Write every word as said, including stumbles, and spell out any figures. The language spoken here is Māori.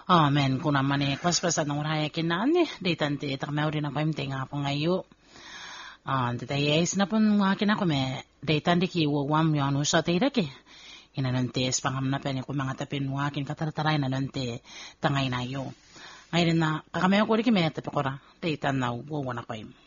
Amen. Kuna mani kwas pasan ng raya kinani. Daytan ti itakmew rin ako imte nga po ngayo. Ah, titayes na po nga kinako me. Daytan di kiwawam yung ano sa tayrake. Inanantes pangam na peni ko mga tapin mo akin katarataray na nante tangay na yo. Ngayon na kakamayo ko rin kime tapi ko ra. Daytan na wawan ako im.